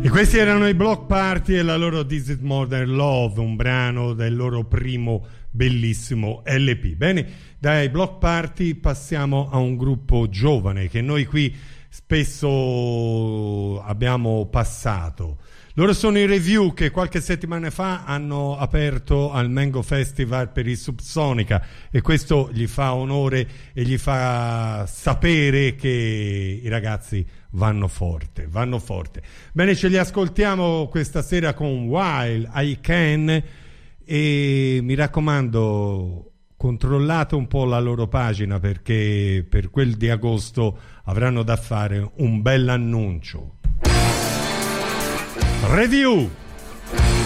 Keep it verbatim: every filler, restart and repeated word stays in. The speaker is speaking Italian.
E questi erano i Bloc Party e la loro This Is More Than Love, un brano del loro primo bellissimo L P. Bene, dai Bloc Party passiamo a un gruppo giovane che noi qui spesso abbiamo passato. Loro sono i Review, che qualche settimana fa hanno aperto al Mango Festival per il Subsonica, e questo gli fa onore e gli fa sapere che i ragazzi vanno forte, vanno forte. Bene, ce li ascoltiamo questa sera con While I Can, e mi raccomando, controllate un po' la loro pagina, perché per quel di agosto avranno da fare un bel annuncio. Review.